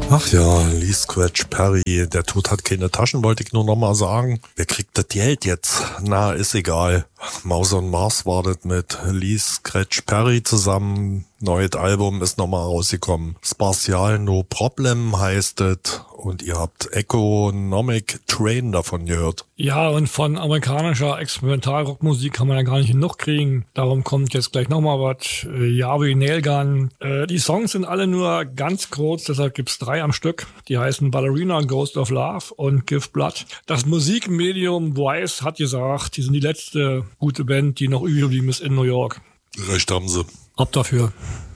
Ach ja, Lee Scratch Perry, der Tod hat keine Taschen, wollte ich nur nochmal sagen. Wer kriegt das Geld jetzt? Na, ist egal. Maus und Mars war das mit Lee Scratch Perry zusammen. Neues Album ist nochmal rausgekommen. Spatial No Problem heißt es. Und ihr habt Economic Train davon gehört. Ja, und von amerikanischer Experimentalrockmusik kann man ja gar nicht genug kriegen. Darum kommt jetzt gleich nochmal was. Yavi Nailgun. Die Songs sind alle nur ganz kurz, deshalb gibt's 3 am Stück. Die heißen Ballerina, Ghost of Love und Give Blood. Das Musikmedium Vice hat gesagt, die sind die letzte gute Band, die noch übrig geblieben ist in New York. Recht haben sie. Ab dafür.